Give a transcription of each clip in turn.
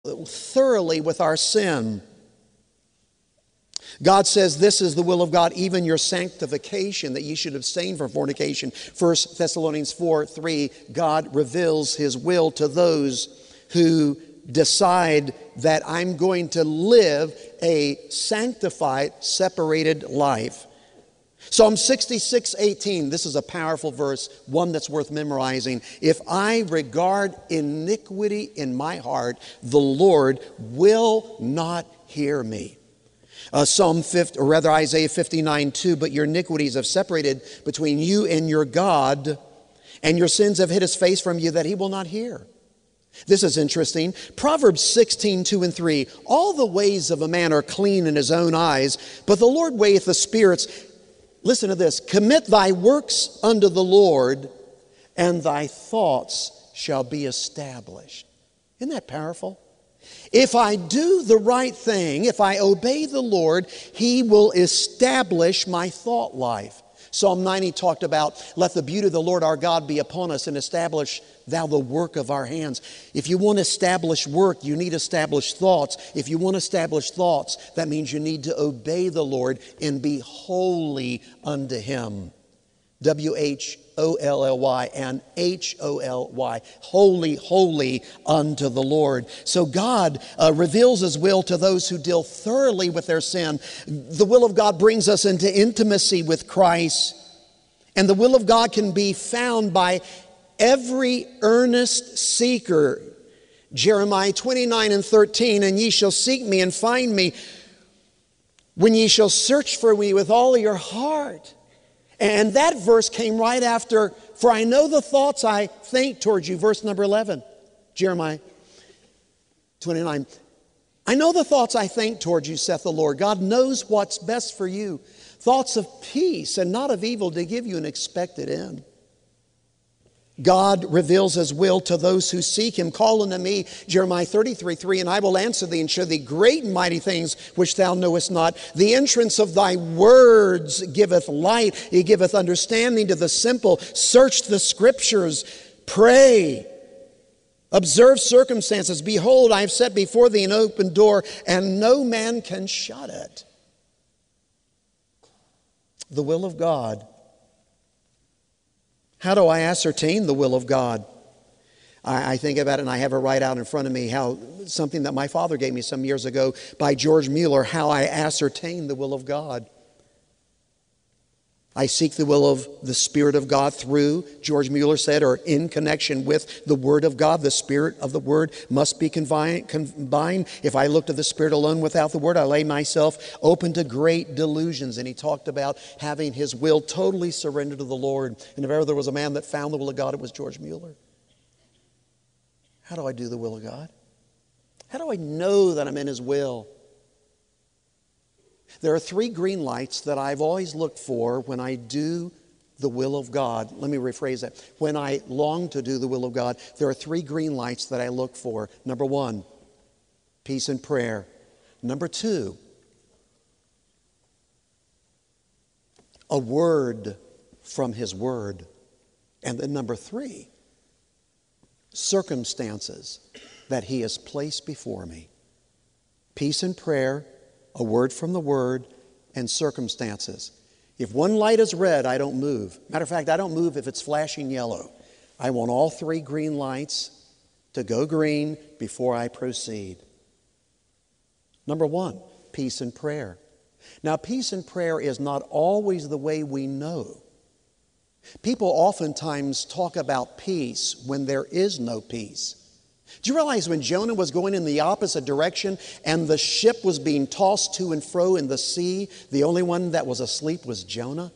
thoroughly with our sin. God says this is the will of God, even your sanctification, that ye should abstain from fornication. 1 Thessalonians 4:3, God reveals his will to those who decide that I'm going to live a sanctified, separated life. Psalm 66:18, this is a powerful verse, one that's worth memorizing. If I regard iniquity in my heart, the Lord will not hear me. Isaiah 59:2, but your iniquities have separated between you and your God, and your sins have hid his face from you that he will not hear. This is interesting. Proverbs 16:2 and 3, all the ways of a man are clean in his own eyes, but the Lord weigheth the spirits. Listen to this. Commit thy works unto the Lord, and thy thoughts shall be established. Isn't that powerful? If I do the right thing, if I obey the Lord, he will establish my thought life. Psalm 90 talked about, let the beauty of the Lord our God be upon us and establish thou the work of our hands. If you want to establish work, you need established thoughts. If you want established thoughts, that means you need to obey the Lord and be holy unto him. W-H-O-L-L-Y and H-O-L-Y. Holy, holy unto the Lord. So God reveals his will to those who deal thoroughly with their sin. The will of God brings us into intimacy with Christ. And the will of God can be found by every earnest seeker. Jeremiah 29:13, and ye shall seek me and find me when ye shall search for me with all your heart. And that verse came right after, for I know the thoughts I think towards you, verse number 11, Jeremiah 29. I know the thoughts I think towards you, saith the Lord. God knows what's best for you. Thoughts of peace and not of evil, to give you an expected end. God reveals his will to those who seek him. Call unto me, Jeremiah 33:3, and I will answer thee and show thee great and mighty things which thou knowest not. The entrance of thy words giveth light. It giveth understanding to the simple. Search the scriptures. Pray. Observe circumstances. Behold, I have set before thee an open door, and no man can shut it. The will of God. How do I ascertain the will of God? I think about it, and I have it right out in front of me, how something that my father gave me some years ago by George Mueller, how I ascertain the will of God. I seek the will of the Spirit of God through, George Mueller said, or in connection with the Word of God. The Spirit of the Word must be combined. If I look to the Spirit alone without the Word, I lay myself open to great delusions. And he talked about having his will totally surrendered to the Lord. And if ever there was a man that found the will of God, it was George Mueller. How do I do the will of God? How do I know that I'm in his will? There are 3 green lights that I've always looked for when I do the will of God. Let me rephrase that. When I long to do the will of God, there are 3 green lights that I look for. Number 1, peace and prayer. Number 2, a word from his word. And then number 3, circumstances that he has placed before me. Peace and prayer, a word from the Word, and circumstances. If one light is red, I don't move. Matter of fact, I don't move if it's flashing yellow. I want all 3 green lights to go green before I proceed. Number 1, peace and prayer. Now, peace and prayer is not always the way we know. People oftentimes talk about peace when there is no peace. Do you realize when Jonah was going in the opposite direction and the ship was being tossed to and fro in the sea, the only one that was asleep was Jonah?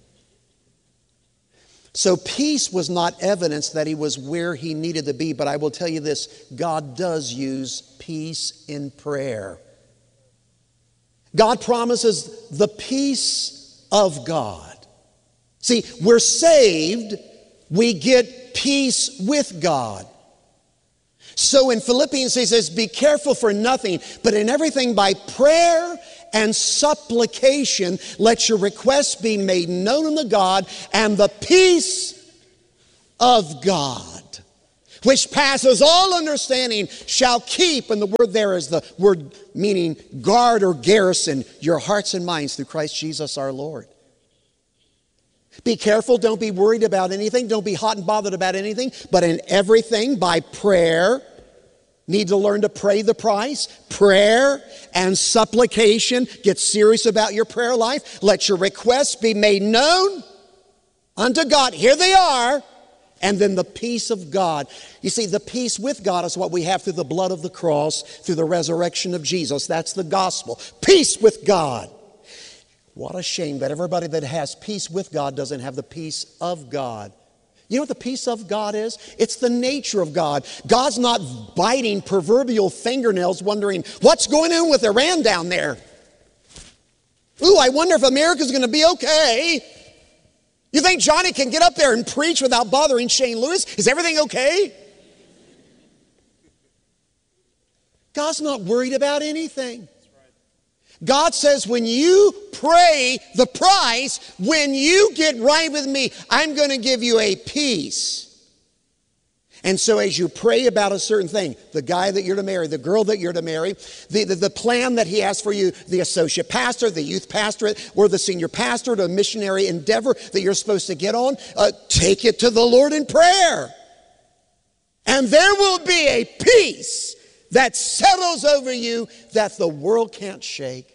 So peace was not evidence that he was where he needed to be. But I will tell you this, God does use peace in prayer. God promises the peace of God. See, we're saved, we get peace with God. So in Philippians he says, be careful for nothing, but in everything by prayer and supplication, let your requests be made known unto God, and the peace of God, which passes all understanding, shall keep, and the word there is the word meaning guard or garrison, your hearts and minds through Christ Jesus our Lord. Be careful, don't be worried about anything, don't be hot and bothered about anything, but in everything by prayer. Need to learn to pray the price. Prayer and supplication. Get serious about your prayer life. Let your requests be made known unto God. Here they are. And then the peace of God. You see, the peace with God is what we have through the blood of the cross, through the resurrection of Jesus. That's the gospel. Peace with God. What a shame that everybody that has peace with God doesn't have the peace of God. You know what the peace of God is? It's the nature of God. God's not biting proverbial fingernails wondering, what's going on with Iran down there? Ooh, I wonder if America's going to be okay. You think Johnny can get up there and preach without bothering Shane Lewis? Is everything okay? God's not worried about anything. God says when you pray the price, when you get right with me, I'm going to give you a peace. And so as you pray about a certain thing, the guy that you're to marry, the girl that you're to marry, the plan that he has for you, the associate pastor, the youth pastorate, or the senior pastor, to a missionary endeavor that you're supposed to get on, take it to the Lord in prayer. And there will be a peace that settles over you that the world can't shake.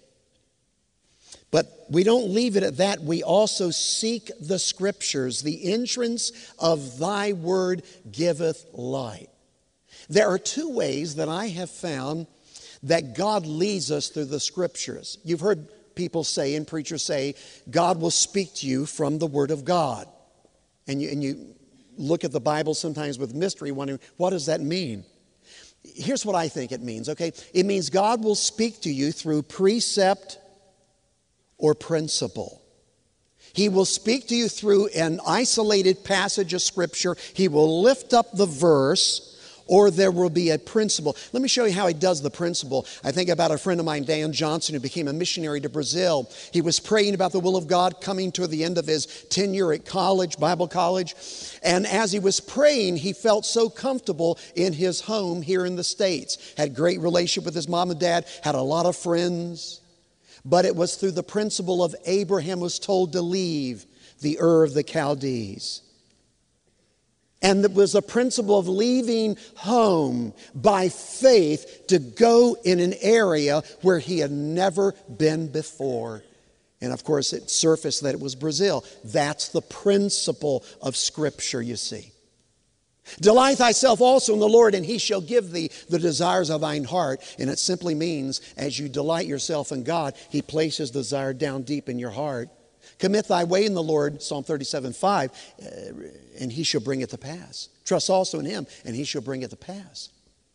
But we don't leave it at that. We also seek the Scriptures. The entrance of thy word giveth light. There are two ways that I have found that God leads us through the Scriptures. You've heard people say, and preachers say, God will speak to you from the Word of God. And you look at the Bible sometimes with mystery, wondering, what does that mean? Here's what I think it means, okay? It means God will speak to you through precept or principle. He will speak to you through an isolated passage of Scripture. He will lift up the verse, or there will be a principle. Let me show you how he does the principle. I think about a friend of mine, Dan Johnson, who became a missionary to Brazil. He was praying about the will of God, coming to the end of his tenure at college, Bible college. And as he was praying, he felt so comfortable in his home here in the States. Had great relationship with his mom and dad, had a lot of friends. But it was through the principle of Abraham was told to leave the Ur of the Chaldees. And it was a principle of leaving home by faith to go in an area where he had never been before. And of course it surfaced that it was Brazil. That's the principle of Scripture, you see. Delight thyself also in the Lord, and he shall give thee the desires of thine heart. And it simply means as you delight yourself in God, he places desire down deep in your heart. Commit thy way in the Lord, Psalm 37:5, and he shall bring it to pass. Trust also in him, and he shall bring it to pass.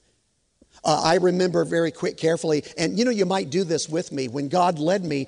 I remember very carefully, and you might do this with me. When God led me,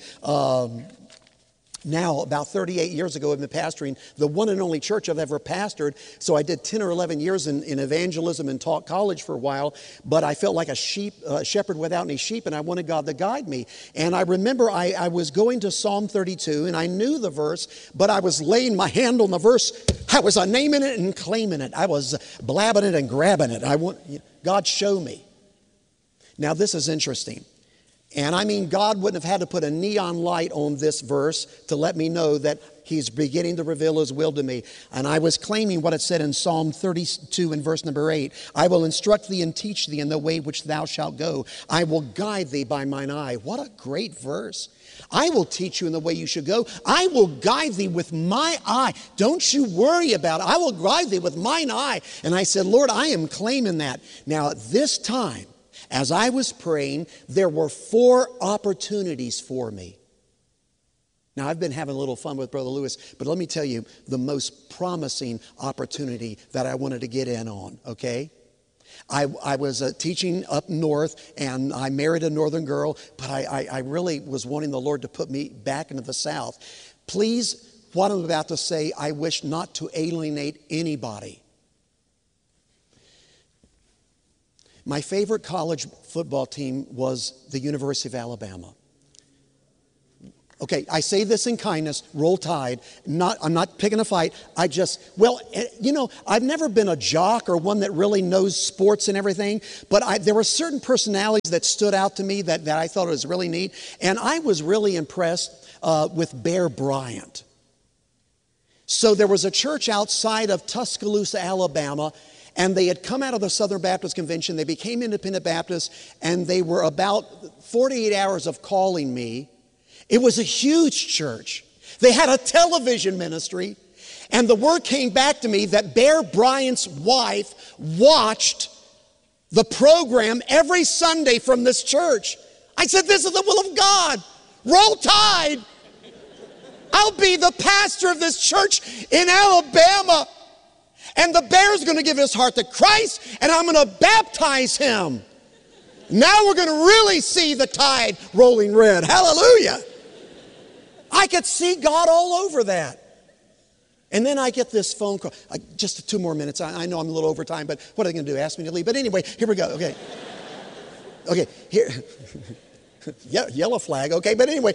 now, about 38 years ago, I've been pastoring the one and only church I've ever pastored. So I did 10 or 11 years in evangelism and taught college for a while. But I felt like a shepherd without any sheep, and I wanted God to guide me. And I remember I was going to Psalm 32, and I knew the verse, but I was laying my hand on the verse. I was naming it and claiming it. I was blabbing it and grabbing it. God, show me. Now, this is interesting. And I mean, God wouldn't have had to put a neon light on this verse to let me know that he's beginning to reveal his will to me. And I was claiming what it said in Psalm 32 and verse number 8. I will instruct thee and teach thee in the way which thou shalt go. I will guide thee by mine eye. What a great verse. I will teach you in the way you should go. I will guide thee with my eye. Don't you worry about it. I will guide thee with mine eye. And I said, Lord, I am claiming that. Now, at this time, as I was praying, there were 4 opportunities for me. Now, I've been having a little fun with Brother Lewis, but let me tell you the most promising opportunity that I wanted to get in on, okay? I was teaching up north, and I married a northern girl, but I really was wanting the Lord to put me back into the south. Please, what I'm about to say, I wish not to alienate anybody. My favorite college football team was the University of Alabama. Okay, I say this in kindness, roll tide. I'm not picking a fight. I've never been a jock or one that really knows sports and everything, but there were certain personalities that stood out to me that I thought was really neat. And I was really impressed with Bear Bryant. So there was a church outside of Tuscaloosa, Alabama, and they had come out of the Southern Baptist Convention. They became independent Baptists, and they were about 48 hours of calling me. It was a huge church. They had a television ministry, and the word came back to me that Bear Bryant's wife watched the program every Sunday from this church. I said, this is the will of God. Roll tide. I'll be the pastor of this church in Alabama. And the Bear's going to give his heart to Christ, and I'm going to baptize him. Now we're going to really see the tide rolling red. Hallelujah. I could see God all over that. And then I get this phone call. Just 2 more minutes. I know I'm a little over time, but what are they going to do? Ask me to leave? But anyway, here we go. Okay. Okay, here. Yellow flag. Okay, but anyway.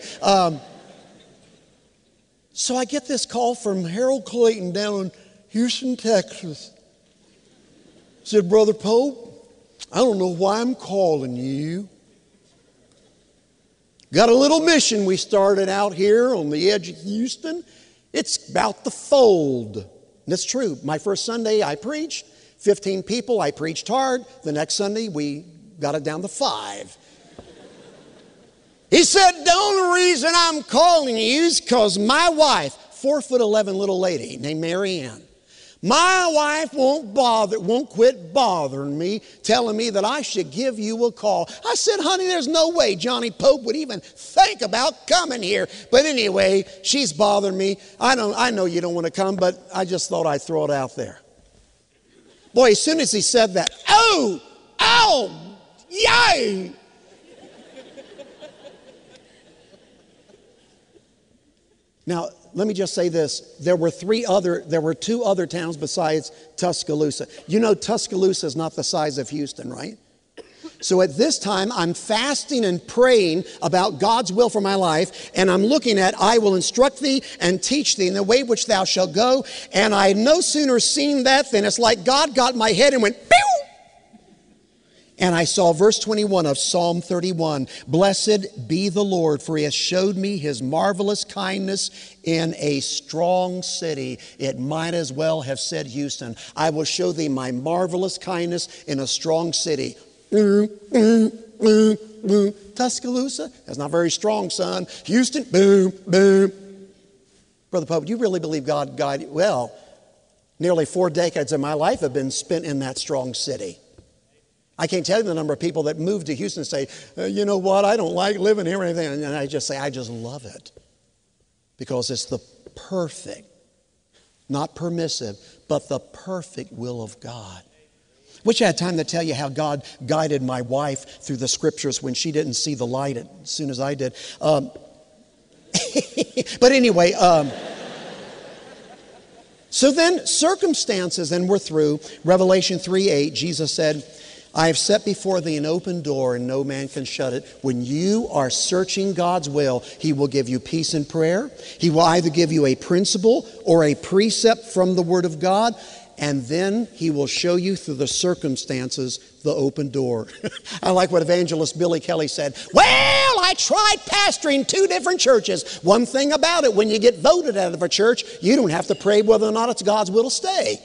So I get this call from Harold Clayton down in Houston, Texas. Said, Brother Pope, I don't know why I'm calling you. Got a little mission we started out here on the edge of Houston. It's about to fold. And it's true. My first Sunday I preached. 15 people, I preached hard. The next Sunday we got it down to 5. He said, the only reason I'm calling you is because my wife, 4'11" little lady named Mary Ann, my wife won't quit bothering me, telling me that I should give you a call. I said, honey, there's no way Johnny Pope would even think about coming here. But anyway, she's bothering me. I know you don't want to come, but I just thought I'd throw it out there. Boy, as soon as he said that, yay! Now, let me just say this. There were 2 other towns besides Tuscaloosa. You know Tuscaloosa is not the size of Houston, right? So at this time, I'm fasting and praying about God's will for my life, and I'm looking at, I will instruct thee and teach thee in the way which thou shalt go. And I had no sooner seen that than it's like God got my head and went, pew! And I saw verse 21 of Psalm 31. Blessed be the Lord, for he has showed me his marvelous kindness in a strong city. It might as well have said Houston. I will show thee my marvelous kindness in a strong city. Tuscaloosa, that's not very strong, son. Houston, boom, boom. Brother Pope, do you really believe God guided? Well, nearly 4 decades of my life have been spent in that strong city. I can't tell you the number of people that move to Houston and say, you know what, I don't like living here or anything. And I just say, I just love it. Because it's the perfect, not permissive, but the perfect will of God. Wish I had time to tell you how God guided my wife through the scriptures when she didn't see the light as soon as I did. But anyway, so then circumstances, and we're through. Revelation 3:8, Jesus said, I have set before thee an open door, and no man can shut it. When you are searching God's will, he will give you peace in prayer. He will either give you a principle or a precept from the Word of God, and then he will show you through the circumstances the open door. I like what evangelist Billy Kelly said. Well, I tried pastoring 2 different churches. One thing about it, when you get voted out of a church, you don't have to pray whether or not it's God's will to stay.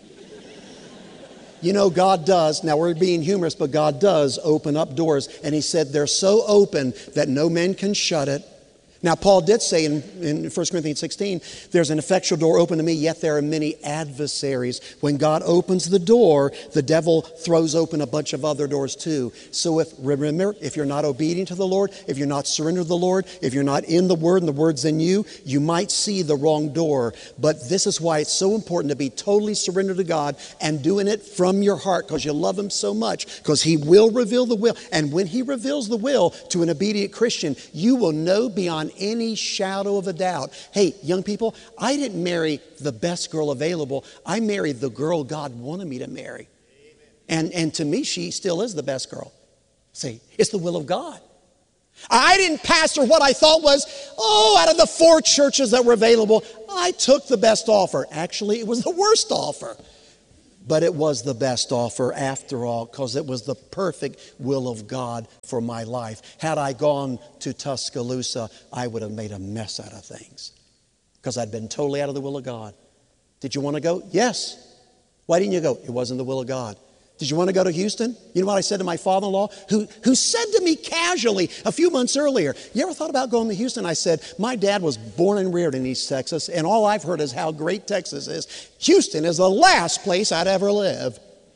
You know, God does, now we're being humorous, but God does open up doors. And he said they're so open that no man can shut it. Now, Paul did say in 1 Corinthians 16, there's an effectual door open to me, yet there are many adversaries. When God opens the door, the devil throws open a bunch of other doors too. So remember, if you're not obedient to the Lord, if you're not surrendered to the Lord, if you're not in the Word and the Word's in you, you might see the wrong door. But this is why it's so important to be totally surrendered to God and doing it from your heart because you love Him so much, because He will reveal the will. And when He reveals the will to an obedient Christian, you will know beyond any shadow of a doubt. Hey, young people, I didn't marry the best girl available. I married the girl God wanted me to marry. And to me, she still is the best girl. See, it's the will of God. I didn't pastor what I thought was, out of the 4 churches that were available, I took the best offer. Actually, it was the worst offer. But it was the best offer after all, because it was the perfect will of God for my life. Had I gone to Tuscaloosa, I would have made a mess out of things, because I'd been totally out of the will of God. Did you want to go? Yes. Why didn't you go? It wasn't the will of God. Did you want to go to Houston? You know what I said to my father-in-law, who said to me casually a few months earlier, you ever thought about going to Houston? I said, my dad was born and reared in East Texas, and all I've heard is how great Texas is. Houston is the last place I'd ever live.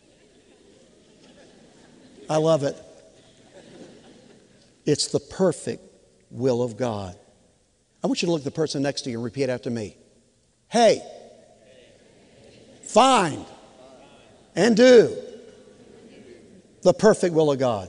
I love it. It's the perfect will of God. I want you to look at the person next to you and repeat after me. Hey, find and do the perfect will of God.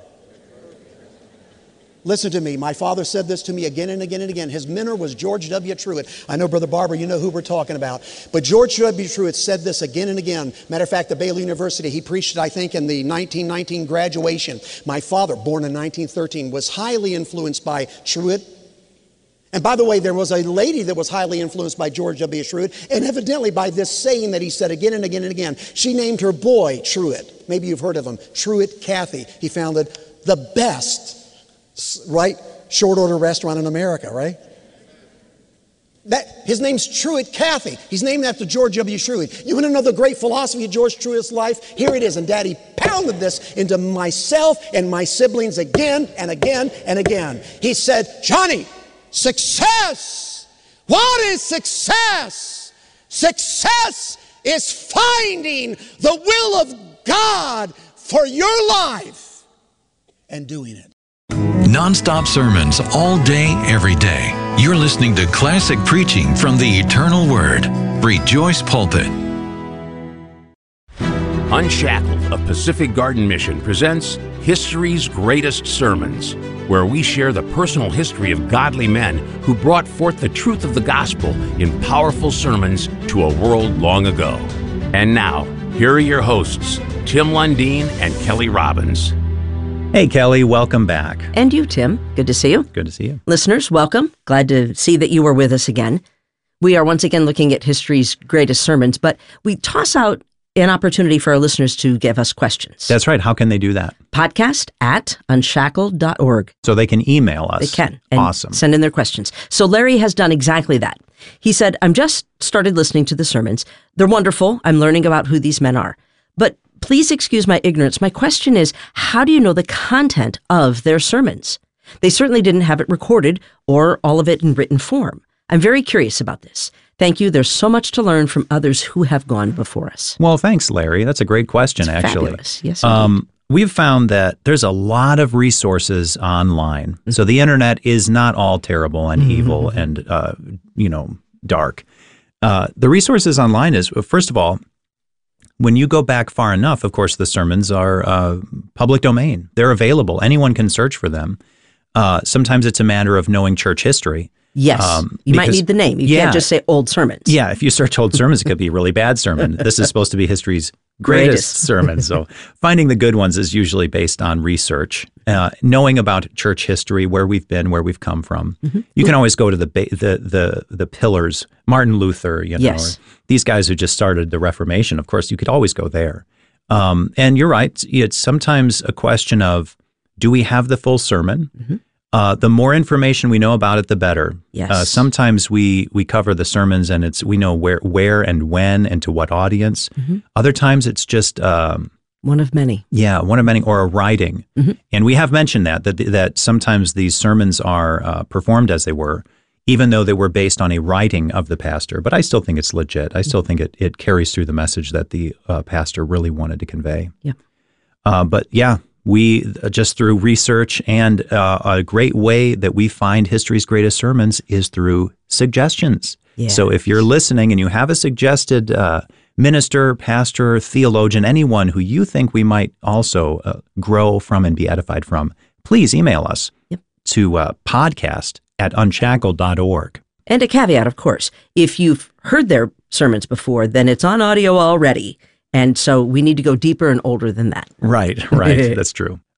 Listen to me. My father said this to me again and again and again. His mentor was George W. Truett. I know, Brother Barber, you know who we're talking about. But George W. Truett said this again and again. Matter of fact, at Baylor University, he preached it, I think, in the 1919 graduation. My father, born in 1913, was highly influenced by Truett. And by the way, there was a lady that was highly influenced by George W. Truett, and evidently by this saying that he said again and again and again. She named her boy Truett. Maybe you've heard of him. Truett Cathy. He founded the best, right, short order restaurant in America, right? His name's Truett Cathy. He's named after George W. Truett. You want to know the great philosophy of George Truett's life? Here it is. And Daddy pounded this into myself and my siblings again and again and again. He said, Johnny, success. What is success? Success is finding the will of God for your life and doing it. Non-stop sermons all day, every day. You're listening to classic preaching from the Eternal Word. Rejoice Pulpit. Unshackled of Pacific Garden Mission presents History's Greatest Sermons, where we share the personal history of godly men who brought forth the truth of the gospel in powerful sermons to a world long ago. And now, here are your hosts, Tim Lundeen and Kelly Robbins. Hey, Kelly, welcome back. And you, Tim. Good to see you. Good to see you. Listeners, welcome. Glad to see that you are with us again. We are once again looking at history's greatest sermons, but we toss out an opportunity for our listeners to give us questions. That's right. How can they do that? podcast@unshackled.org. So they can email us. They can. And awesome. Send in their questions. So Larry has done exactly that. He said, I'm just started listening to the sermons. They're wonderful. I'm learning about who these men are. But please excuse my ignorance. My question is, how do you know the content of their sermons? They certainly didn't have it recorded or all of it in written form. I'm very curious about this. Thank you. There's so much to learn from others who have gone before us. Well, thanks, Larry. That's a great question, It's actually. Fabulous. Yes, indeed. We've found that there's a lot of resources online. Mm-hmm. So the internet is not all terrible and evil and, dark. The resources online is, first of all, when you go back far enough, of course, the sermons are public domain. They're available. Anyone can search for them. Sometimes it's a matter of knowing church history. Yes. You might need the name. You can't just say old sermons. Yeah. If you search old sermons, it could be a really bad sermon. This is supposed to be history's greatest sermon. So finding the good ones is usually based on research, knowing about church history, where we've been, where we've come from. Mm-hmm. You can always go to the pillars, Martin Luther, yes. or these guys who just started the Reformation. Of course, you could always go there. And you're right. It's sometimes a question of, do we have the full sermon? Mm-hmm. The more information we know about it, the better. Yes. Sometimes we cover the sermons and we know where and when and to what audience. Mm-hmm. Other times it's just one of many. Yeah, one of many, or a writing. Mm-hmm. And we have mentioned that sometimes these sermons are performed as they were, even though they were based on a writing of the pastor. But I still think it's legit. I still think it carries through the message that the pastor really wanted to convey. Yeah. But yeah. We, just through research, and a great way that we find history's greatest sermons is through suggestions. Yes. So if you're listening and you have a suggested minister, pastor, theologian, anyone who you think we might also grow from and be edified from, please email us to podcast@unshackled.org. And a caveat, of course, if you've heard their sermons before, then it's on audio already. And so we need to go deeper and older than that. Right. That's true.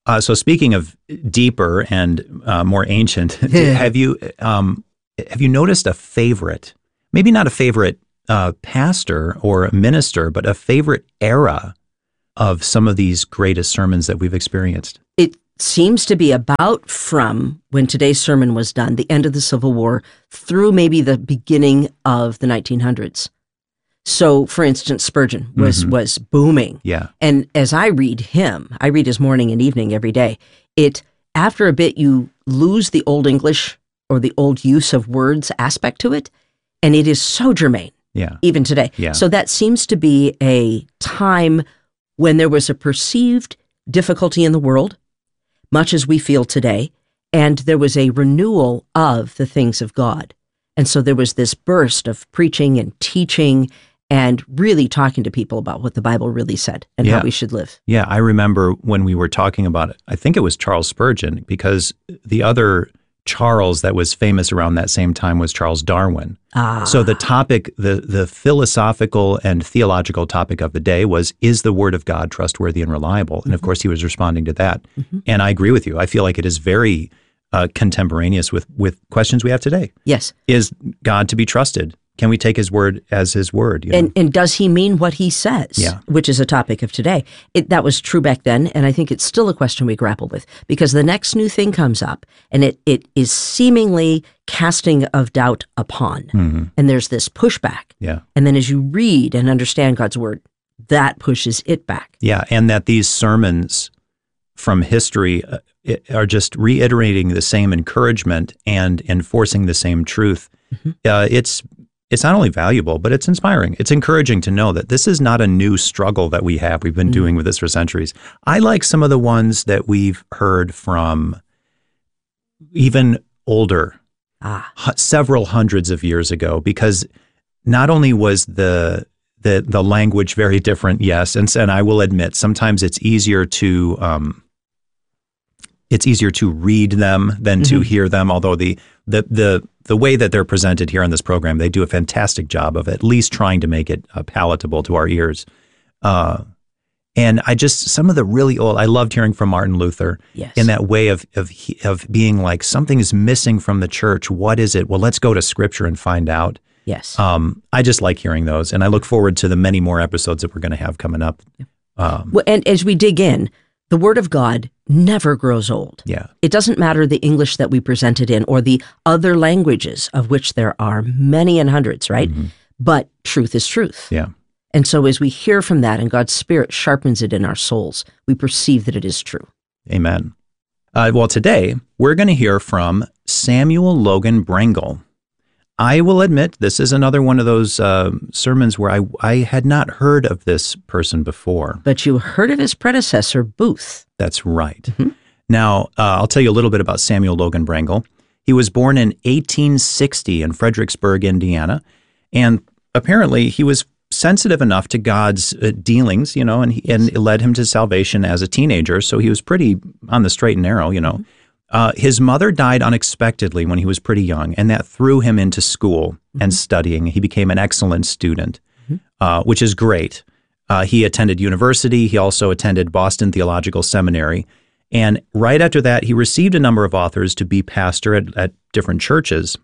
So speaking of deeper and more ancient, have you noticed a favorite, maybe not a favorite pastor or minister, but a favorite era of some of these greatest sermons that we've experienced? It seems to be about from when today's sermon was done, the end of the Civil War, through maybe the beginning of the 1900s. So, for instance, Spurgeon was booming. Yeah. And as I read his morning and evening every day. After a bit, you lose the Old English or the old use of words aspect to it, and it is so germane. Yeah. Even today. Yeah. So that seems to be a time when there was a perceived difficulty in the world, much as we feel today, and there was a renewal of the things of God. And so there was this burst of preaching and teaching and really talking to people about what the Bible really said and how we should live. Yeah, I remember when we were talking about it, I think it was Charles Spurgeon, because the other Charles that was famous around that same time was Charles Darwin. So the topic, the philosophical and theological topic of the day was, is the Word of God trustworthy and reliable? And of course, he was responding to that. And I agree with you. I feel like it is very contemporaneous with questions we have today. Yes. Is God to be trusted? Can we take his word as his word? You know? And does he mean what he says? Yeah. Which is a topic of today. That was true back then, and I think it's still a question we grapple with, because the next new thing comes up, and it is seemingly casting of doubt upon. And there's this pushback. Yeah. And then as you read and understand God's word, that pushes it back. Yeah, and that these sermons from history are just reiterating the same encouragement and enforcing the same truth. It's not only valuable, but it's inspiring. It's encouraging to know that this is not a new struggle that we have. We've been doing with this for centuries. I like some of the ones that we've heard from even older, several hundreds of years ago, because not only was the language very different, yes, and I will admit sometimes it's easier to read them than to hear them, although the way that they're presented here on this program, they do a fantastic job of at least trying to make it palatable to our ears. And some of the really old, I loved hearing from Martin Luther in that way of being like, something is missing from the church. What is it? Well, let's go to Scripture and find out. Yes. I just like hearing those, and I look forward to the many more episodes that we're going to have coming up. Well, and as we dig in, the Word of God never grows old. Yeah. It doesn't matter the English that we present it in or the other languages, of which there are many and hundreds, right? But truth is truth. Yeah. And so as we hear from that and God's Spirit sharpens it in our souls, we perceive that it is true. Amen. Well, today we're going to hear from Samuel Logan Brengle. I will admit this is another one of those sermons where I had not heard of this person before. But you heard of his predecessor, Booth. That's right. Now, I'll tell you a little bit about Samuel Logan Brengle. He was born in 1860 in Fredericksburg, Indiana, and apparently he was sensitive enough to God's dealings, and it led him to salvation as a teenager, so he was pretty on the straight and narrow, His mother died unexpectedly when he was pretty young, and that threw him into school and studying. He became an excellent student, which is great. He attended university. He also attended Boston Theological Seminary. And right after that, he received a number of offers to be pastor at different churches.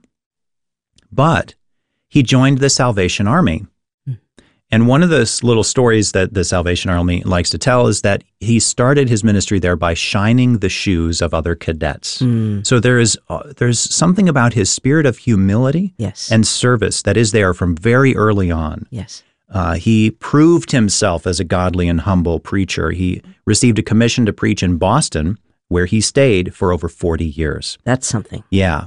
But he joined the Salvation Army. And one of those little stories that the Salvation Army likes to tell is that he started his ministry there by shining the shoes of other cadets. So there's something about his spirit of humility and service that is there from very early on. Yes. He proved himself as a godly and humble preacher. He received a commission to preach in Boston, where he stayed for over 40 years. That's something. Yeah.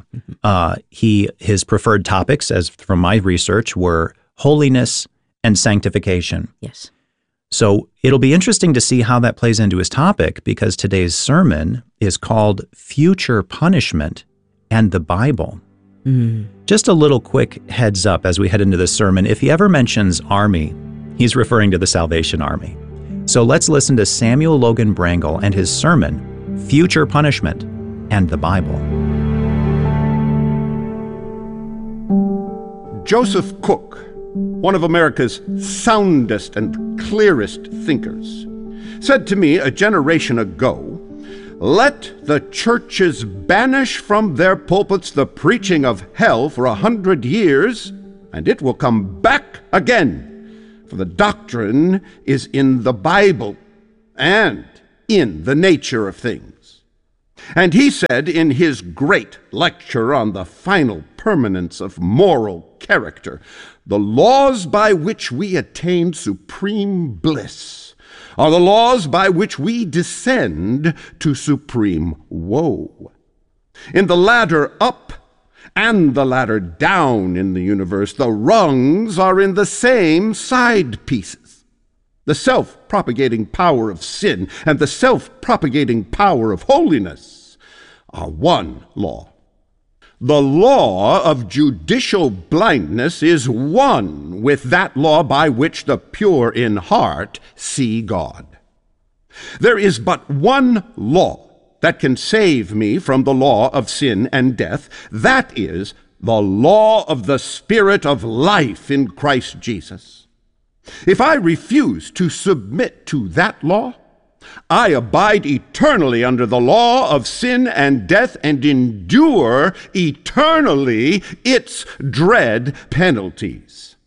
His preferred topics, as from my research, were holiness and sanctification. Yes. So it'll be interesting to see how that plays into his topic, because today's sermon is called Future Punishment and the Bible. Just a little quick heads up as we head into this sermon. If he ever mentions army, he's referring to the Salvation Army. So let's listen to Samuel Logan Brengle and his sermon, Future Punishment and the Bible. Joseph Cook, one of America's soundest and clearest thinkers, said to me a generation ago let the churches banish from their pulpits the preaching of hell for 100 years, and it will come back again, for the doctrine is in the Bible and in the nature of things. And he said in his great lecture on the final permanence of moral character, the laws by which we attain supreme bliss are the laws by which we descend to supreme woe. In the ladder up and the ladder down in the universe, the rungs are in the same side pieces. The self-propagating power of sin and the self-propagating power of holiness are one law. The law of judicial blindness is one with that law by which the pure in heart see God. There is but one law that can save me from the law of sin and death. That is the law of the Spirit of life in Christ Jesus. If I refuse to submit to that law, I abide eternally under the law of sin and death and endure eternally its dread penalties.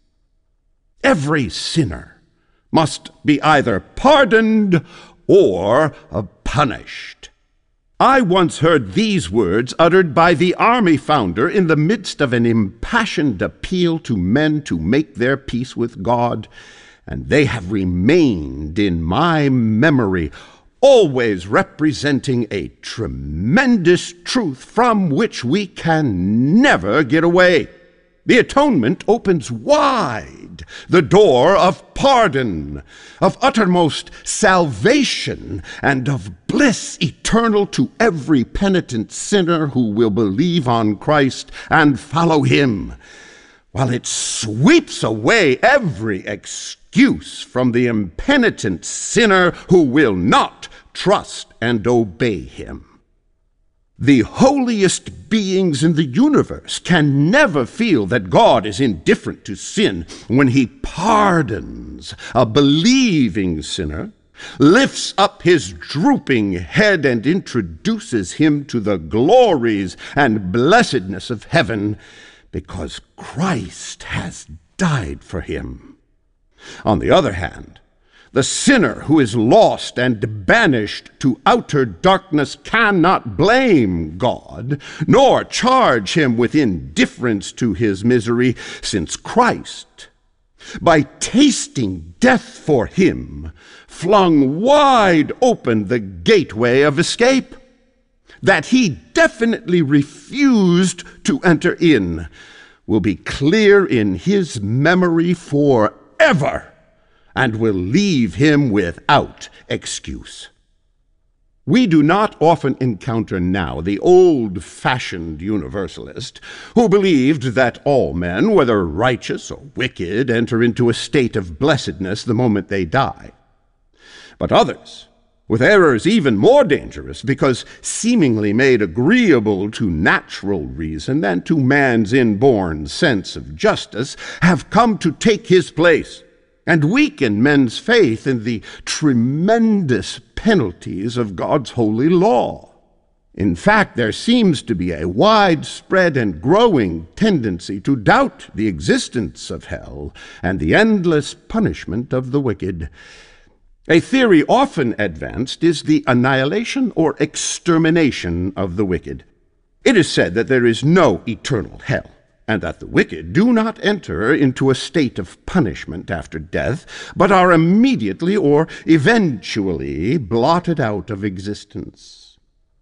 Every sinner must be either pardoned or punished. I once heard these words uttered by the army founder in the midst of an impassioned appeal to men to make their peace with God, and they have remained in my memory, always representing a tremendous truth from which we can never get away. The atonement opens wide the door of pardon, of uttermost salvation, and of bliss eternal to every penitent sinner who will believe on Christ and follow him, while it sweeps away every excuse from the impenitent sinner who will not trust and obey him. The holiest beings in the universe can never feel that God is indifferent to sin when he pardons a believing sinner, lifts up his drooping head, and introduces him to the glories and blessedness of heaven, because Christ has died for him. On the other hand, the sinner who is lost and banished to outer darkness cannot blame God, nor charge him with indifference to his misery, since Christ, by tasting death for him, flung wide open the gateway of escape that he definitely refused to enter in, will be clear in his memory forever, and will leave him without excuse. We do not often encounter now the old-fashioned universalist who believed that all men, whether righteous or wicked, enter into a state of blessedness the moment they die. But others, with errors even more dangerous because seemingly made agreeable to natural reason and to man's inborn sense of justice, have come to take his place and weaken men's faith in the tremendous penalties of God's holy law. In fact, there seems to be a widespread and growing tendency to doubt the existence of hell and the endless punishment of the wicked. A theory often advanced is the annihilation or extermination of the wicked. It is said that there is no eternal hell, and that the wicked do not enter into a state of punishment after death, but are immediately or eventually blotted out of existence.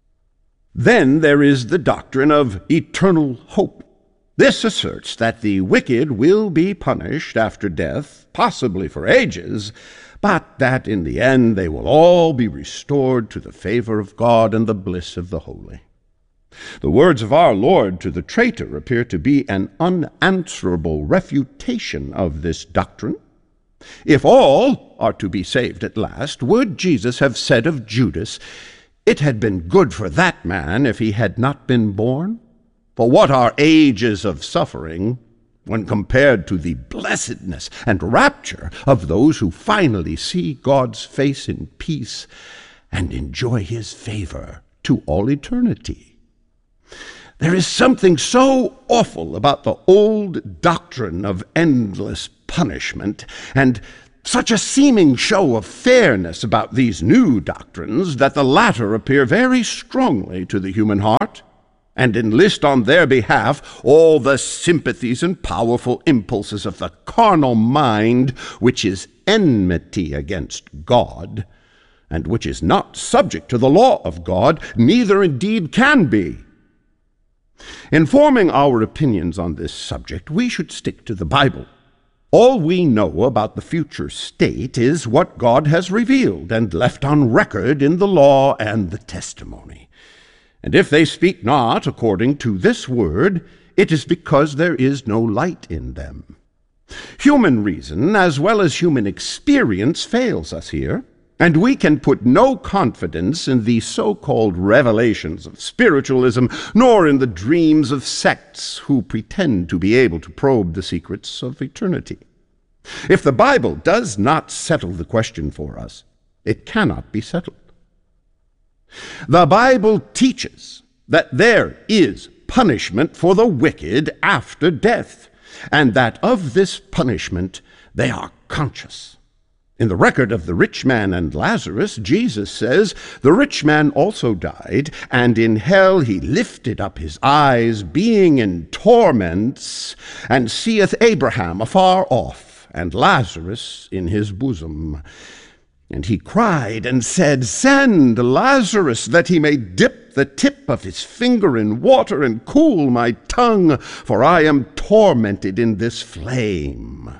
Then there is the doctrine of eternal hope. This asserts that the wicked will be punished after death, possibly for ages, but that in the end they will all be restored to the favor of God and the bliss of the holy. The words of our Lord to the traitor appear to be an unanswerable refutation of this doctrine. If all are to be saved at last, would Jesus have said of Judas, "It had been good for that man if he had not been born"? For what are ages of suffering when compared to the blessedness and rapture of those who finally see God's face in peace and enjoy his favor to all eternity. There is something so awful about the old doctrine of endless punishment, and such a seeming show of fairness about these new doctrines, that the latter appear very strongly to the human heart, and enlist on their behalf all the sympathies and powerful impulses of the carnal mind, which is enmity against God, and which is not subject to the law of God, neither indeed can be. In forming our opinions on this subject, we should stick to the Bible. All we know about the future state is what God has revealed and left on record in the law and the testimony. And if they speak not according to this word, it is because there is no light in them. Human reason, as well as human experience, fails us here, and we can put no confidence in the so-called revelations of spiritualism, nor in the dreams of sects who pretend to be able to probe the secrets of eternity. If the Bible does not settle the question for us, it cannot be settled. The Bible teaches that there is punishment for the wicked after death, and that of this punishment they are conscious. In the record of the rich man and Lazarus, Jesus says, "The rich man also died, and in hell he lifted up his eyes, being in torments, and seeth Abraham afar off, and Lazarus in his bosom. And he cried and said, Send Lazarus, that he may dip the tip of his finger in water and cool my tongue, for I am tormented in this flame."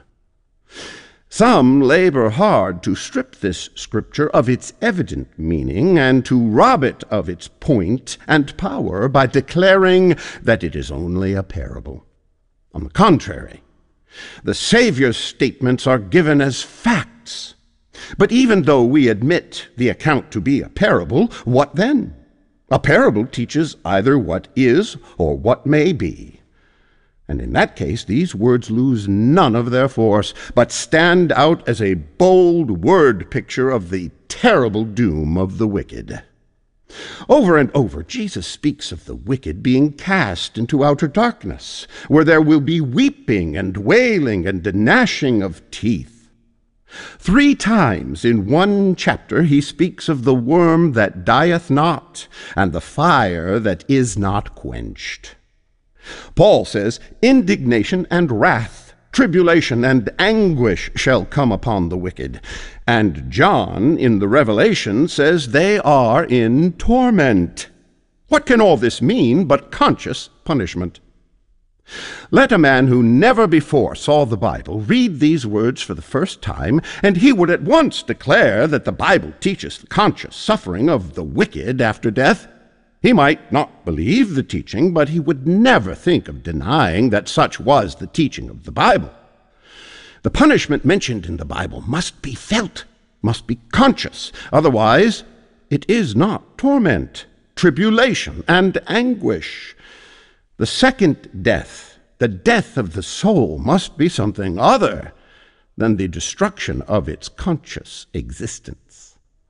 Some labor hard to strip this scripture of its evident meaning and to rob it of its point and power by declaring that it is only a parable. On the contrary, the Savior's statements are given as facts. But even though we admit the account to be a parable, what then? A parable teaches either what is or what may be. And in that case, these words lose none of their force, but stand out as a bold word picture of the terrible doom of the wicked. Over and over, Jesus speaks of the wicked being cast into outer darkness, where there will be weeping and wailing and gnashing of teeth. 3 times in one chapter he speaks of the worm that dieth not, and the fire that is not quenched. Paul says, indignation and wrath, tribulation and anguish shall come upon the wicked. And John, in the Revelation, says they are in torment. What can all this mean but conscious punishment? Let a man who never before saw the Bible read these words for the first time, and he would at once declare that the Bible teaches the conscious suffering of the wicked after death. He might not believe the teaching, but he would never think of denying that such was the teaching of the Bible. The punishment mentioned in the Bible must be felt, must be conscious. Otherwise, it is not torment, tribulation, and anguish. The second death, the death of the soul, must be something other than the destruction of its conscious existence.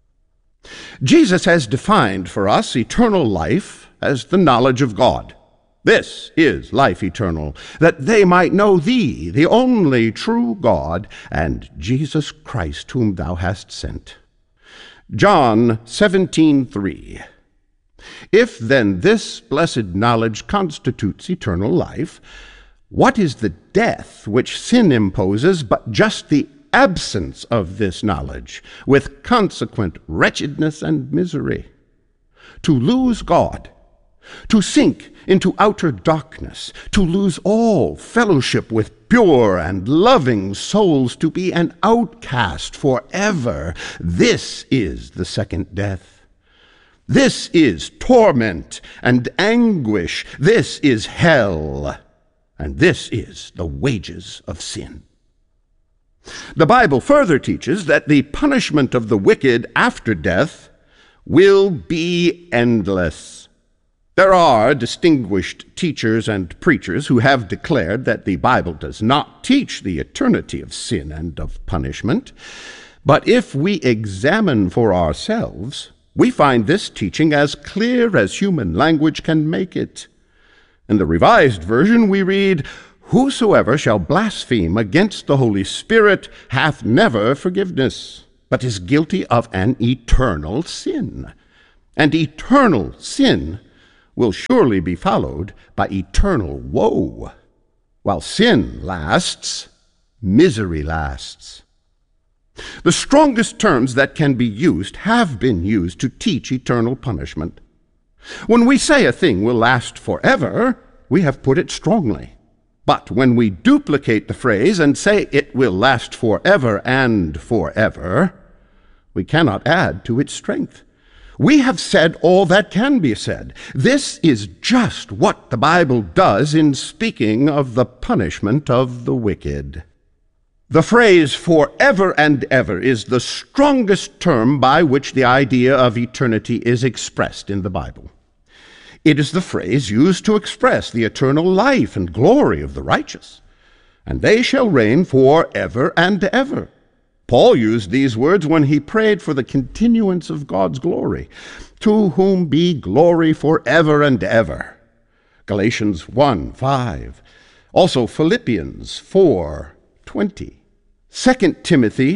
Jesus has defined for us eternal life as the knowledge of God. This is life eternal, that they might know thee, the only true God, and Jesus Christ, whom thou hast sent. John 17:3. If then this blessed knowledge constitutes eternal life, what is the death which sin imposes but just the absence of this knowledge, with consequent wretchedness and misery? To lose God, to sink into outer darkness, to lose all fellowship with pure and loving souls, to be an outcast forever, this is the second death. This is torment and anguish. This is hell. And this is the wages of sin. The Bible further teaches that the punishment of the wicked after death will be endless. There are distinguished teachers and preachers who have declared that the Bible does not teach the eternity of sin and of punishment. But if we examine for ourselves, We find this teaching as clear as human language can make it. In the Revised Version we read, "Whosoever shall blaspheme against the Holy Spirit hath never forgiveness, but is guilty of an eternal sin. And eternal sin will surely be followed by eternal woe. While sin lasts, misery lasts." The strongest terms that can be used have been used to teach eternal punishment. When we say a thing will last forever, we have put it strongly. But when we duplicate the phrase and say it will last forever and forever, we cannot add to its strength. We have said all that can be said. This is just what the Bible does in speaking of the punishment of the wicked. The phrase forever and ever is the strongest term by which the idea of eternity is expressed in the Bible. It is the phrase used to express the eternal life and glory of the righteous. And they shall reign forever and ever. Paul used these words when he prayed for the continuance of God's glory, "To whom be glory forever and ever." Galatians 1:5. Also Philippians 4:20. 2 Timothy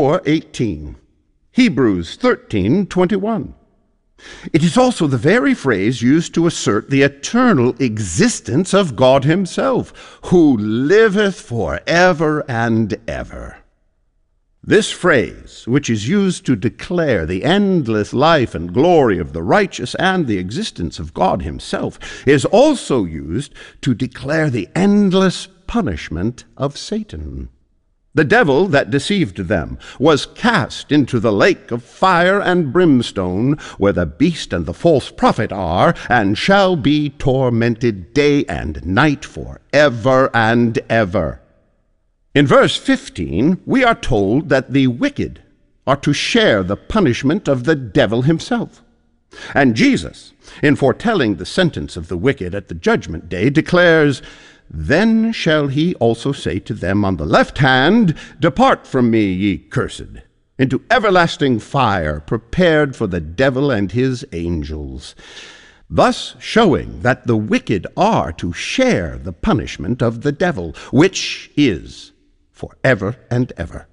4:18, Hebrews 13:21. It is also the very phrase used to assert the eternal existence of God himself, who liveth forever and ever. This phrase, which is used to declare the endless life and glory of the righteous and the existence of God himself, is also used to declare the endless punishment of Satan. The devil that deceived them was cast into the lake of fire and brimstone, where the beast and the false prophet are, and shall be tormented day and night forever and ever. In verse 15, we are told that the wicked are to share the punishment of the devil himself. And Jesus, in foretelling the sentence of the wicked at the judgment day, declares, "Then shall he also say to them on the left hand, Depart from me, ye cursed, into everlasting fire, prepared for the devil and his angels." Thus showing that the wicked are to share the punishment of the devil, which is forever and ever.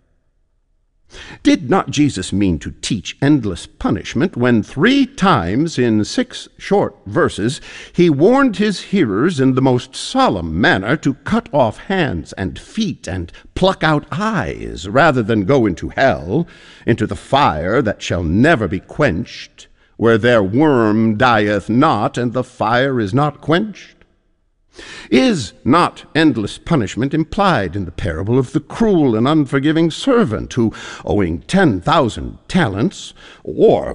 Did not Jesus mean to teach endless punishment when 3 times in 6 short verses he warned his hearers in the most solemn manner to cut off hands and feet and pluck out eyes rather than go into hell, into the fire that shall never be quenched, where their worm dieth not and the fire is not quenched? Is not endless punishment implied in the parable of the cruel and unforgiving servant who, owing 10,000 talents, or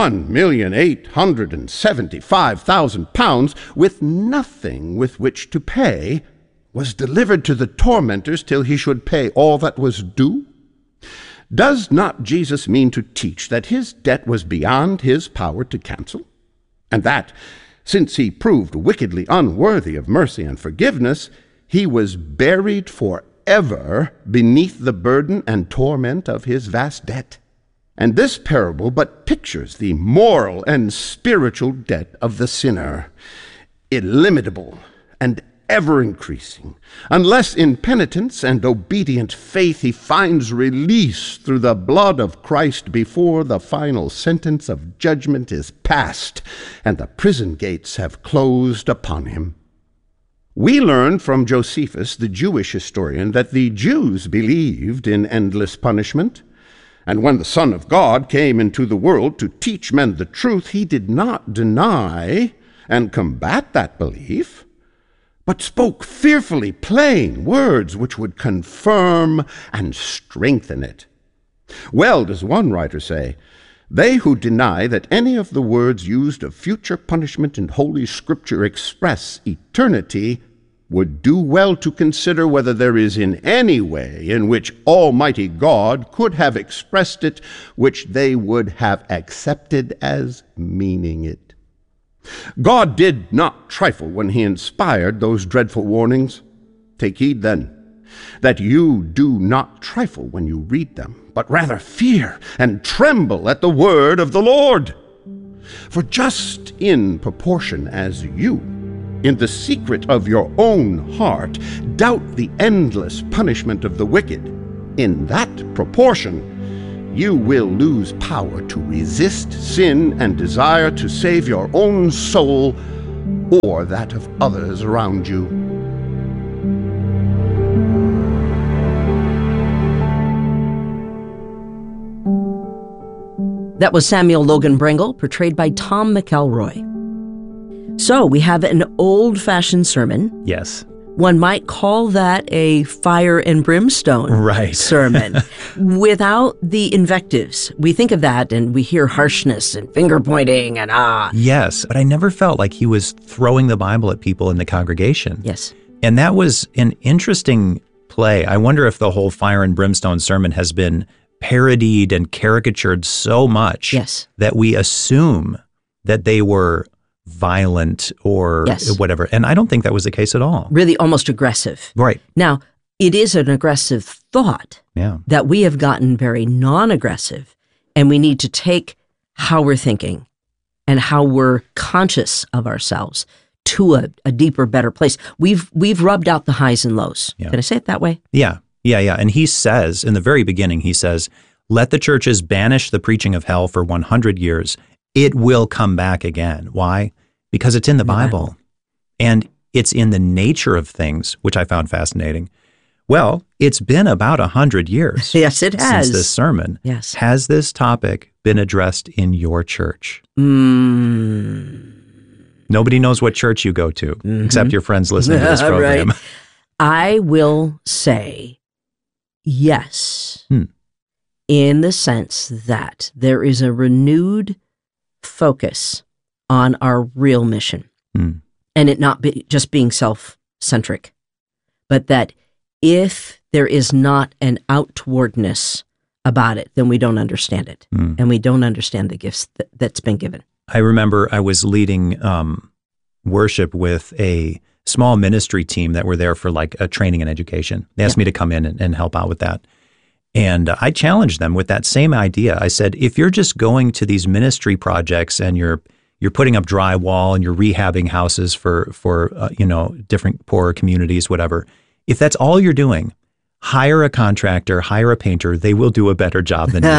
1,875,000 pounds, with nothing with which to pay, was delivered to the tormentors till he should pay all that was due? Does not Jesus mean to teach that his debt was beyond his power to cancel, and that, since he proved wickedly unworthy of mercy and forgiveness, he was buried forever beneath the burden and torment of his vast debt? And this parable but pictures the moral and spiritual debt of the sinner, illimitable and ever-increasing, unless in penitence and obedient faith he finds release through the blood of Christ before the final sentence of judgment is passed and the prison gates have closed upon him. We learn from Josephus, the Jewish historian, that the Jews believed in endless punishment, and when the Son of God came into the world to teach men the truth, he did not deny and combat that belief, but spoke fearfully plain words which would confirm and strengthen it. Well does one writer say, "They who deny that any of the words used of future punishment in Holy Scripture express eternity would do well to consider whether there is in any way in which Almighty God could have expressed it which they would have accepted as meaning it." God did not trifle when he inspired those dreadful warnings. Take heed, then, that you do not trifle when you read them, but rather fear and tremble at the word of the Lord. For just in proportion as you, in the secret of your own heart, doubt the endless punishment of the wicked, in that proportion you will lose power to resist sin and desire to save your own soul or that of others around you. That was Samuel Logan Brengle, portrayed by Tom McElroy. So we have an old-fashioned sermon. Yes. One might call that a fire and brimstone sermon without the invectives. We think of that and we hear harshness and finger pointing and Yes, but I never felt like he was throwing the Bible at people in the congregation. Yes. And that was an interesting play. I wonder if the whole fire and brimstone sermon has been parodied and caricatured so much that we assume that they were violent or whatever. And I don't think that was the case at all. Really almost aggressive. Right. Now, it is an aggressive thought that we have gotten very non-aggressive, and we need to take how we're thinking and how we're conscious of ourselves to a deeper, better place. We've rubbed out the highs and lows. Can I say it that way? Yeah. And he says, in the very beginning, he says, let the churches banish the preaching of hell for 100 years. It will come back again. Why? Because it's in the Bible. And it's in the nature of things, which I found fascinating. Well, it's been about 100 years. Yes, it has. Since this sermon. Yes. Has this topic been addressed in your church? Nobody knows what church you go to, except your friends listening to this program. Right. I will say yes, in the sense that there is a renewed focus on our real mission, and it not just being self-centric, but that if there is not an outwardness about it, then we don't understand it, and we don't understand the gifts that's been given. I remember I was leading worship with a small ministry team that were there for like a training and education. They asked me to come in and help out with that. And I challenged them with that same idea. I said, if you're just going to these ministry projects and you're putting up drywall and you're rehabbing houses for different poorer communities, whatever, if that's all you're doing, hire a contractor, hire a painter, they will do a better job than you.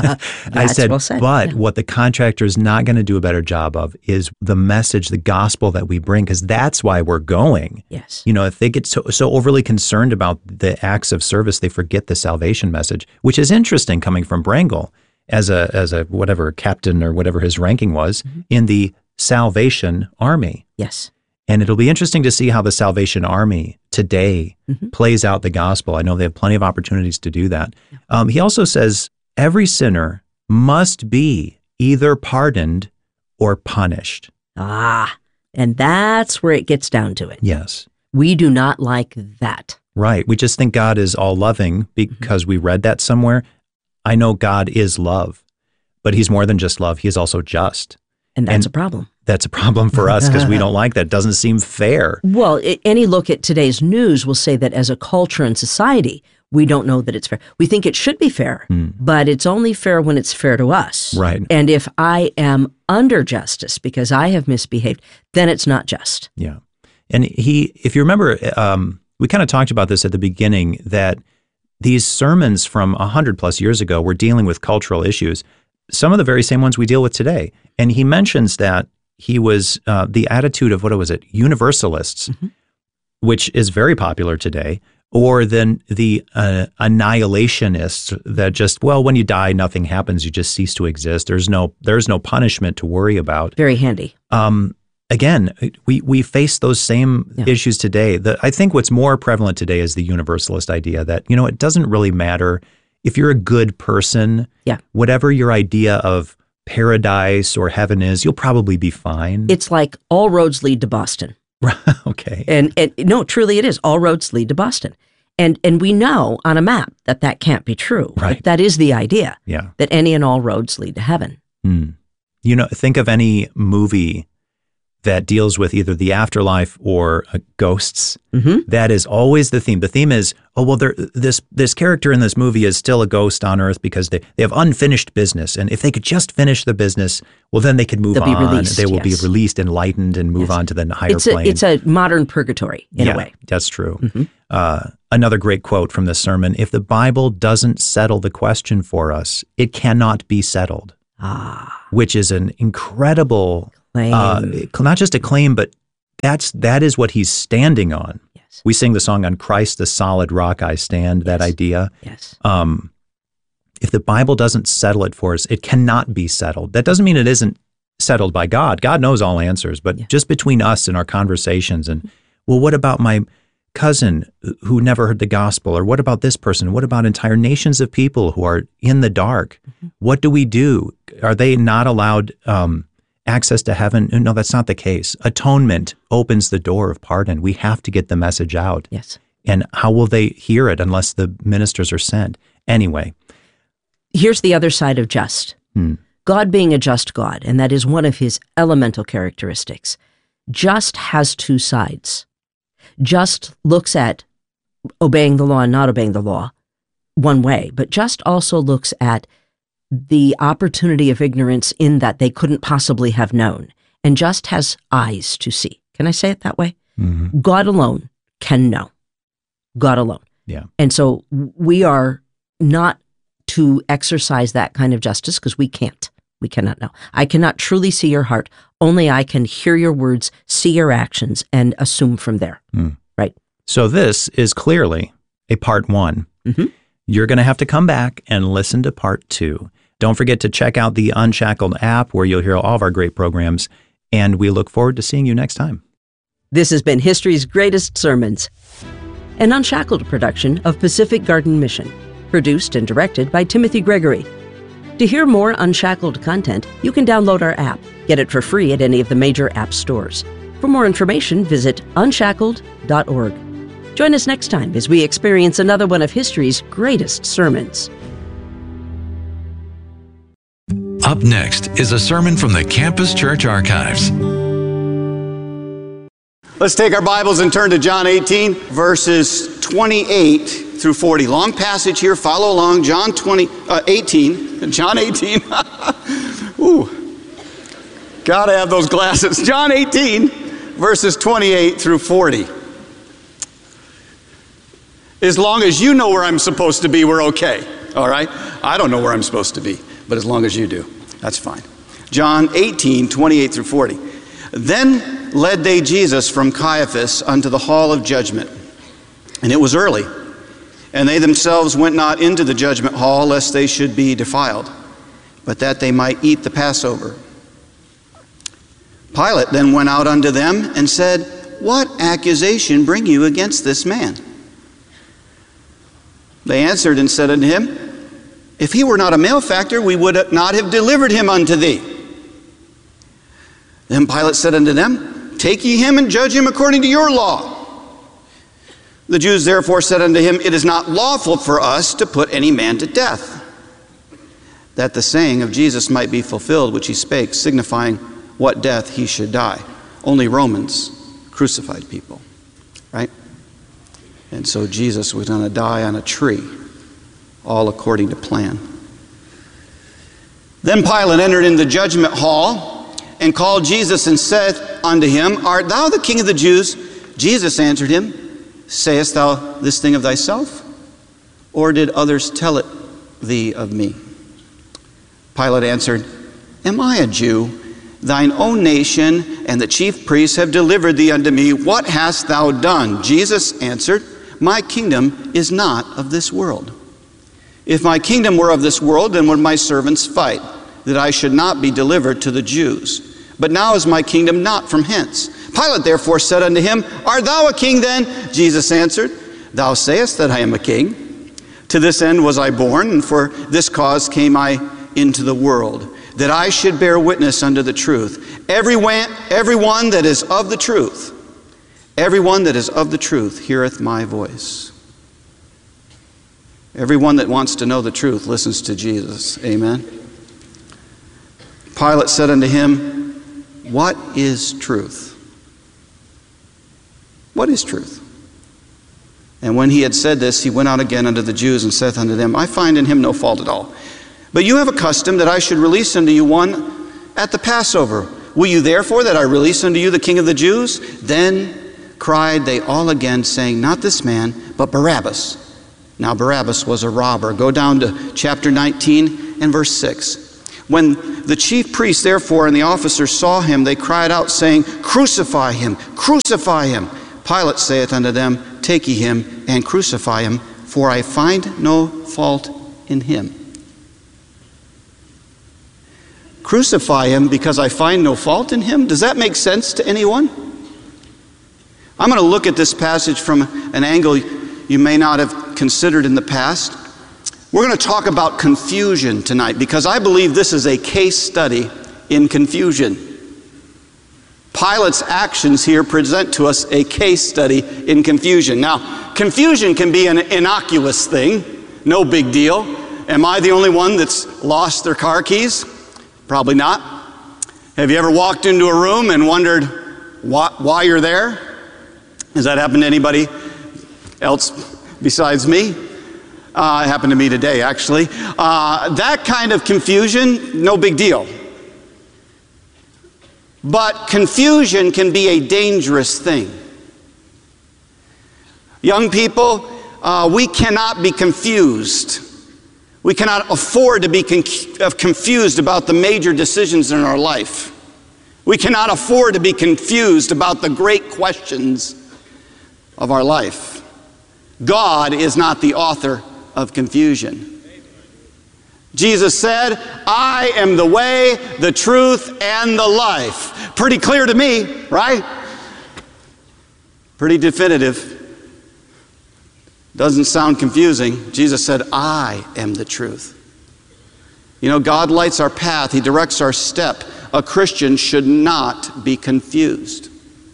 I said, well said. But what the contractor is not going to do a better job of is the message, the gospel that we bring, because that's why we're going. Yes. If they get so overly concerned about the acts of service, they forget the salvation message, which is interesting coming from Brengle as a whatever captain or whatever his ranking was in the Salvation Army. Yes. And it'll be interesting to see how the Salvation Army today plays out the gospel. I know they have plenty of opportunities to do that. He also says every sinner must be either pardoned or punished. And that's where it gets down to it. Yes. We do not like that. Right. We just think God is all loving because we read that somewhere. I know God is love, but he's more than just love. He is also just. And that's a problem. That's a problem for us because we don't like that. It doesn't seem fair. Well, any look at today's news will say that as a culture and society, we don't know that it's fair. We think it should be fair, but it's only fair when it's fair to us. Right. And if I am under justice because I have misbehaved, then it's not just. Yeah. And if you remember, we kind of talked about this at the beginning, that these sermons from 100 plus years ago were dealing with cultural issues, some of the very same ones we deal with today. And he mentions that he was the attitude of, universalists, which is very popular today, or then the annihilationists that just, when you die, nothing happens. You just cease to exist. There's no punishment to worry about. Very handy. Again, we face those same issues today. I think what's more prevalent today is the universalist idea that, it doesn't really matter if you're a good person, whatever your idea of paradise or heaven is, you'll probably be fine. It's like all roads lead to Boston. Okay. And no, truly it is. All roads lead to Boston. And we know on a map that can't be true. Right. That is the idea. Yeah. That any and all roads lead to heaven. Think of any movie that deals with either the afterlife or ghosts. Mm-hmm. That is always the theme. The theme is, oh, well, this character in this movie is still a ghost on Earth because they have unfinished business. And if they could just finish the business, well, then they could move They'll on. be released, They will be yes. released, enlightened, and move on to the higher plane. It's a modern purgatory, in a way. That's true. Mm-hmm. Another great quote from this sermon: if the Bible doesn't settle the question for us, it cannot be settled. Which is an incredible Claim. not just a claim, but that is what he's standing on. Yes. We sing the song "On Christ the Solid Rock I Stand." That idea. Yes. If the Bible doesn't settle it for us, it cannot be settled. That doesn't mean it isn't settled by God. God knows all answers, but just between us and our conversations and, well, what about my cousin who never heard the gospel? Or what about this person? What about entire nations of people who are in the dark? What do we do? Are they not allowed access to heaven? No, that's not the case. Atonement opens the door of pardon. We have to get the message out. Yes. And how will they hear it unless the ministers are sent? Anyway. Here's the other side of just. God being a just God, and that is one of his elemental characteristics. Just has two sides. Just looks at obeying the law and not obeying the law one way, but just also looks at the opportunity of ignorance in that they couldn't possibly have known, and just has eyes to see. Can I say it that way? Mm-hmm. God alone can know. God alone. Yeah. And so we are not to exercise that kind of justice because we can't. We cannot know. I cannot truly see your heart. Only I can hear your words, see your actions, and assume from there. Right? So this is clearly a part 1. Mm-hmm. You're going to have to come back and listen to part 2. Don't forget to check out the Unshackled app where you'll hear all of our great programs, and we look forward to seeing you next time. This has been History's Greatest Sermons, an Unshackled production of Pacific Garden Mission, produced and directed by Timothy Gregory. To hear more Unshackled content, you can download our app. Get it for free at any of the major app stores. For more information, visit unshackled.org. Join us next time as we experience another one of history's greatest sermons. Up next is a sermon from the Campus Church Archives. Let's take our Bibles and turn to John 18, verses 28 through 40. Long passage here. Follow along. John 18. Ooh. Gotta have those glasses. John 18, verses 28 through 40. As long as you know where I'm supposed to be, we're okay. All right? I don't know where I'm supposed to be, but as long as you do, that's fine. John 18, 28 through 40. Then led they Jesus from Caiaphas unto the hall of judgment. And it was early, and they themselves went not into the judgment hall, lest they should be defiled, but that they might eat the Passover. Pilate then went out unto them and said, What accusation bring you against this man? They answered and said unto him, If he were not a malefactor, we would not have delivered him unto thee. Then Pilate said unto them, Take ye him and judge him according to your law. The Jews therefore said unto him, It is not lawful for us to put any man to death, that the saying of Jesus might be fulfilled, which he spake, signifying what death he should die. Only Romans crucified people, right? And so Jesus was going to die on a tree, all according to plan. Then Pilate entered in the judgment hall and called Jesus and said unto him, Art thou the King of the Jews? Jesus answered him, Sayest thou this thing of thyself? Or did others tell it thee of me? Pilate answered, Am I a Jew? Thine own nation and the chief priests have delivered thee unto me. What hast thou done? Jesus answered, My kingdom is not of this world. If my kingdom were of this world, then would my servants fight, that I should not be delivered to the Jews. But now is my kingdom not from hence. Pilate therefore said unto him, Art thou a king then? Jesus answered, Thou sayest that I am a king. To this end was I born, and for this cause came I into the world, that I should bear witness unto the truth. Everyone that is of the truth, everyone that is of the truth heareth my voice. Everyone that wants to know the truth listens to Jesus. Amen. Pilate said unto him, what is truth? What is truth? And when he had said this, he went out again unto the Jews and saith unto them, I find in him no fault at all. But you have a custom that I should release unto you one at the Passover. Will you therefore that I release unto you the King of the Jews? Then cried they all again, saying, not this man, but Barabbas. Now Barabbas was a robber. Go down to chapter 19 and verse 6. When the chief priests therefore and the officers saw him, they cried out, saying, crucify him, crucify him. Pilate saith unto them, take ye him and crucify him, for I find no fault in him. Crucify him because I find no fault in him? Does that make sense to anyone? I'm going to look at this passage from an angle you may not have considered in the past. We're going to talk about confusion tonight because I believe this is a case study in confusion. Pilate's actions here present to us a case study in confusion. Now, confusion can be an innocuous thing, no big deal. Am I the only one that's lost their car keys? Probably not. Have you ever walked into a room and wondered why you're there? Has that happened to anybody else besides me? It happened to me today, actually. That kind of confusion, no big deal. But confusion can be a dangerous thing. Young people, we cannot be confused. We cannot afford to be confused about the major decisions in our life. We cannot afford to be confused about the great questions of our life. God is not the author of confusion. Jesus said, I am the way, the truth, and the life. Pretty clear to me, right? Pretty definitive. Doesn't sound confusing. Jesus said, I am the truth. You know, God lights our path. He directs our step. A Christian should not be confused.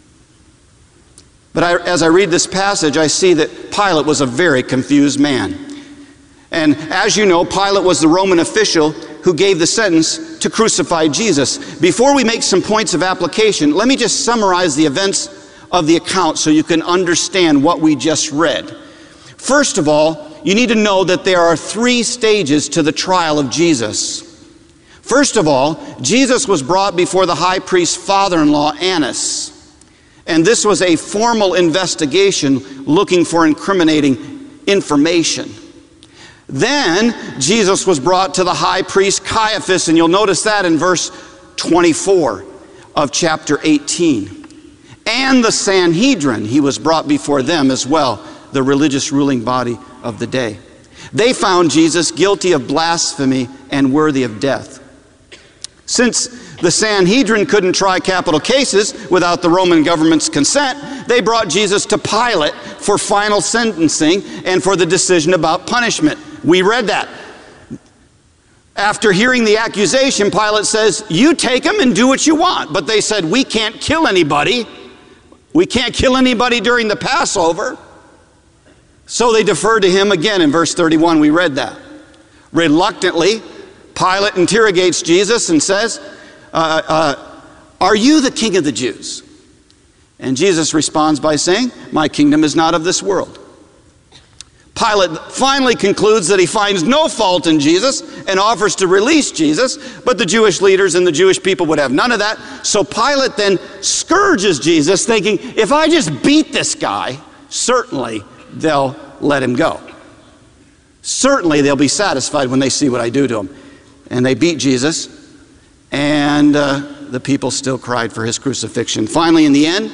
But as I read this passage, I see that Pilate was a very confused man. And as you know, Pilate was the Roman official who gave the sentence to crucify Jesus. Before we make some points of application, let me just summarize the events of the account so you can understand what we just read. First of all, you need to know that there are 3 stages to the trial of Jesus. First of all, Jesus was brought before the high priest's father-in-law, Annas. And this was a formal investigation looking for incriminating information. Then Jesus was brought to the high priest Caiaphas, and you'll notice that in verse 24 of chapter 18. And the Sanhedrin, he was brought before them as well, the religious ruling body of the day. They found Jesus guilty of blasphemy and worthy of death. Since the Sanhedrin couldn't try capital cases without the Roman government's consent, they brought Jesus to Pilate for final sentencing and for the decision about punishment. We read that. After hearing the accusation, Pilate says, you take him and do what you want. But they said, we can't kill anybody. We can't kill anybody during the Passover. So they deferred to him again. In verse 31, we read that. Reluctantly, Pilate interrogates Jesus and says, are you the King of the Jews? And Jesus responds by saying, my kingdom is not of this world. Pilate finally concludes that he finds no fault in Jesus and offers to release Jesus, but the Jewish leaders and the Jewish people would have none of that. So Pilate then scourges Jesus, thinking, if I just beat this guy, certainly they'll let him go. Certainly they'll be satisfied when they see what I do to him. And they beat Jesus, and the people still cried for his crucifixion. Finally, in the end,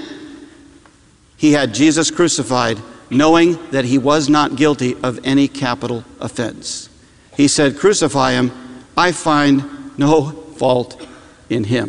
he had Jesus crucified, knowing that he was not guilty of any capital offense. He said, crucify him, I find no fault in him.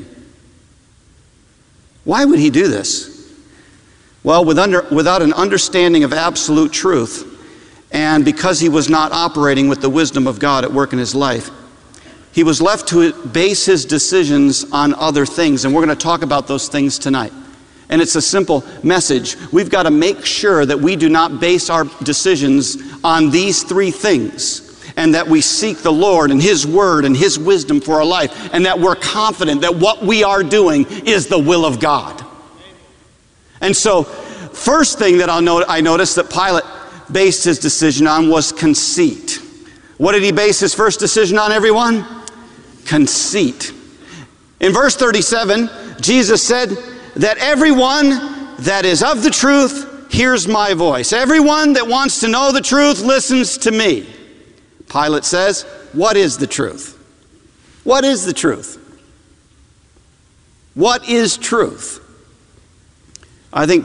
Why would he do this? Well, without an understanding of absolute truth, and because he was not operating with the wisdom of God at work in his life, he was left to base his decisions on other things, and we're going to talk about those things tonight. And it's a simple message. We've got to make sure that we do not base our decisions on these 3 things. and that we seek the Lord and His Word and His wisdom for our life, and that we're confident that what we are doing is the will of God. And so, first thing that I noticed that Pilate based his decision on was conceit. What did he base his first decision on, everyone? Conceit. In verse 37, Jesus said that everyone that is of the truth hears my voice. Everyone that wants to know the truth listens to me. Pilate says, what is the truth? What is the truth? What is truth? I think